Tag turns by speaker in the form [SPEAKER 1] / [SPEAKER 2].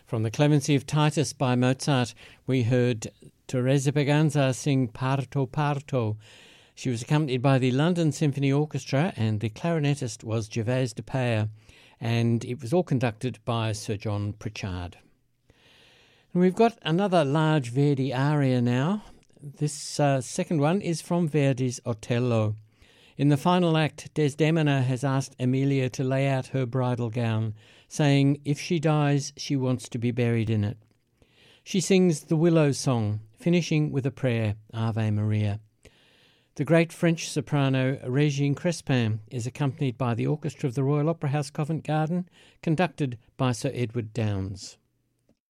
[SPEAKER 1] From the Clemency of Titus by Mozart, we heard Teresa Berganza sing Parto Parto. She was accompanied by the London Symphony Orchestra, and the clarinetist was Gervase de Payer, and it was all conducted by Sir John Pritchard. And we've got another large Verdi aria now. This second one is from Verdi's Otello. In the final act, Desdemona has asked Emilia to lay out her bridal gown, saying if she dies, she wants to be buried in it. She sings the Willow Song, finishing with a prayer, Ave Maria. The great French soprano Régine Crespin is accompanied by the orchestra of the Royal Opera House Covent Garden, conducted by Sir Edward Downes.